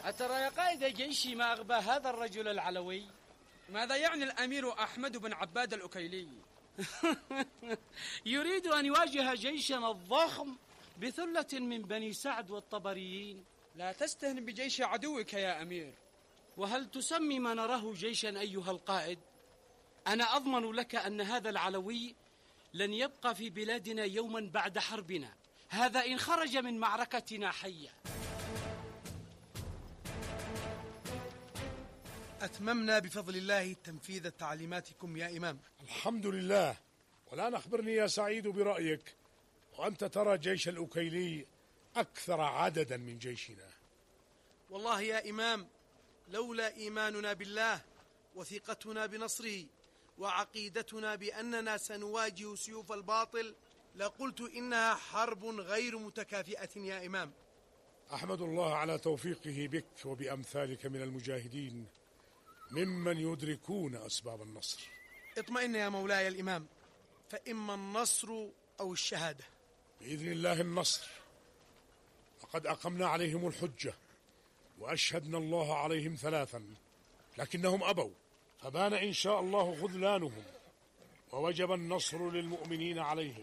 أترى يا قائد الجيش ما أغبى هذا الرجل العلوي؟ ماذا يعني الأمير أحمد بن عباد الأكيلي؟ يريد أن يواجه جيشنا الضخم بثلة من بني سعد والطبريين. لا تستهن بجيش عدوك يا أمير. وهل تسمي ما نراه جيشا أيها القائد؟ أنا أضمن لك أن هذا العلوي لن يبقى في بلادنا يوما بعد حربنا، هذا إن خرج من معركتنا حيا. أتممنا بفضل الله تنفيذ تعليماتكم يا إمام. الحمد لله. والآن أخبرني يا سعيد برأيك، وأنت ترى جيش الأكيلي أكثر عددا من جيشنا. والله يا إمام، لولا إيماننا بالله وثقتنا بنصره وعقيدتنا بأننا سنواجه سيوف الباطل لقلت إنها حرب غير متكافئة يا إمام. أحمد الله على توفيقه بك وبأمثالك من المجاهدين ممن يدركون أسباب النصر. اطمئن يا مولاي الإمام، فإما النصر أو الشهادة. بإذن الله النصر. لقد أقمنا عليهم الحجة وأشهدنا الله عليهم 3، لكنهم أبوا، فبان إن شاء الله خذلانهم، ووجب النصر للمؤمنين عليهم.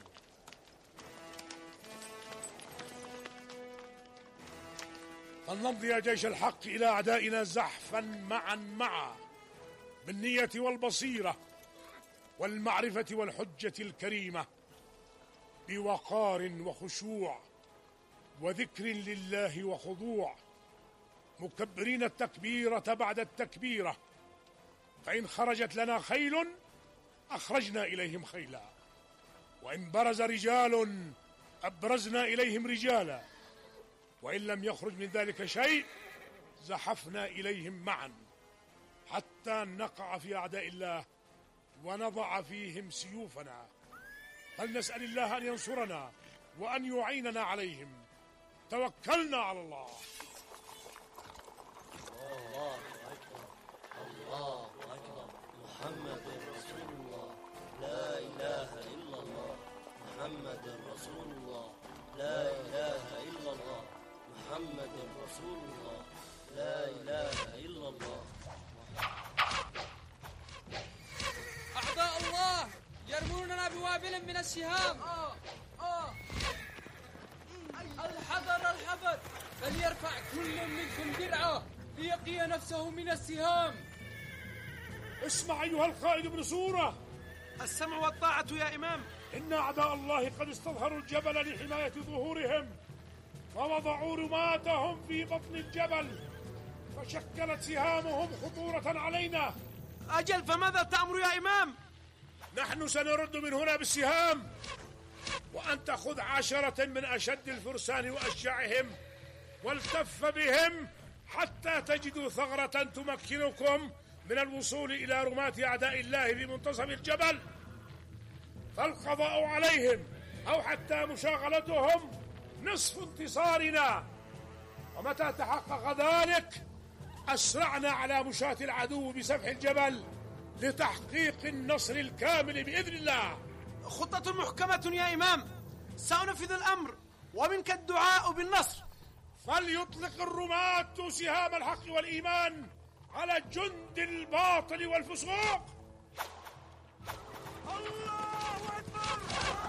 فلنمضي يا جيش الحق إلى أعدائنا زحفا معا بالنية والبصيرة والمعرفة والحجة الكريمة، بوقار وخشوع وذكر لله وخضوع، مكبرين التكبيرة بعد التكبيرة، فإن خرجت لنا خيل أخرجنا إليهم خيلا، وإن برز رجال أبرزنا إليهم رجالا، وإن لم يخرج من ذلك شيء زحفنا إليهم معا حتى نقع في أعداء الله ونضع فيهم سيوفنا. فلنسأل الله أن ينصرنا وأن يعيننا عليهم. توكلنا على الله. الله أكبر، الله أكبر، محمد رسول الله، لا إله إلا الله، محمد رسول الله، لا إله إلا الله، محمد رسول الله، لا إله إلا الله. أعداء الله يرموننا بوابل من السهام. الحذر الحذر، فليرفع كل منكم درعه ليقي نفسه من السهام. اسمع أيها القائد ابن سورة. السمع والطاعة يا إمام. إن أعداء الله قد استظهروا الجبل لحماية ظهورهم، فوضعوا رماتهم في بطن الجبل، فشكلت سهامهم خطورة علينا. أجل، فماذا تأمر يا إمام؟ نحن سنرد من هنا بالسهام، وأنت خذ 10 من أشد الفرسان وأشجعهم والتف بهم حتى تجدوا ثغرة تمكنكم من الوصول إلى رماة أعداء الله في منتصف الجبل، فالقضاء عليهم أو حتى مشاغلتهم نصف انتصارنا. ومتى تحقق ذلك أسرعنا على مشاة العدو بسفح الجبل لتحقيق النصر الكامل بإذن الله. خطة محكمة يا إمام، سأنفذ الأمر، ومنك الدعاء بالنصر. فليطلق الرماة سهام الحق والإيمان على جند الباطل والفسوق. الله أكبر.